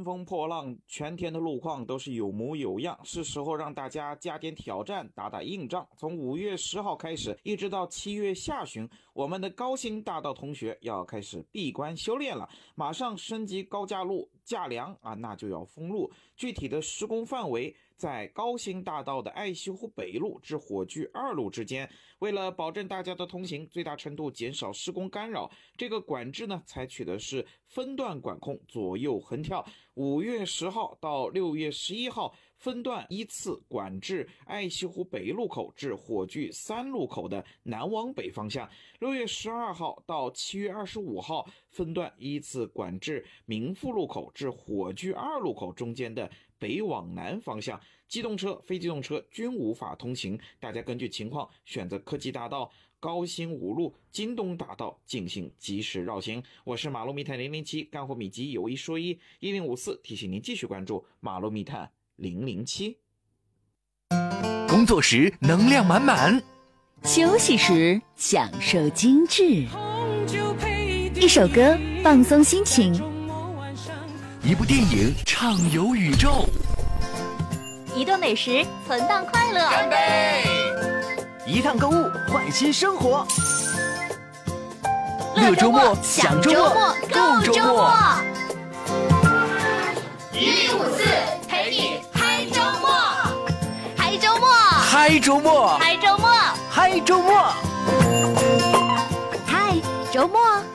乘风破浪，全天的路况都是有模有样，是时候让大家加点挑战，打打硬仗。从5月10号开始，一直到7月下旬，我们的高新大道同学要开始闭关修炼了，马上升级高架路架梁啊，那就要封路。具体的施工范围在高新大道的爱西湖北路至火炬2路之间。为了保证大家的通行，最大程度减少施工干扰，这个管制呢采取的是分段管控，左右横跳。5月10号到6月11号分段依次管制爱西湖北路口至火炬3路口的南往北方向。6月12号到7月25号分段依次管制民富路口至火炬2路口中间的北往南方向。机动车、非机动车均无法通行，大家根据情况选择科技大道、高新5路、京东大道进行及时绕行。我是马路密探007，干货秘籍有一说一，1054提醒您继续关注马路密探007。 工作时能量满满， 休息时享受精致，一首歌放松心情， 一部电影畅游宇宙， 一顿美食存档快乐， 干杯！ 一趟购物换新生活， 乐周末，享周末，够周末。 1054陪你嗨周末，嗨周末， 嗨周末， 嗨周末， 嗨周末， 嗨周末。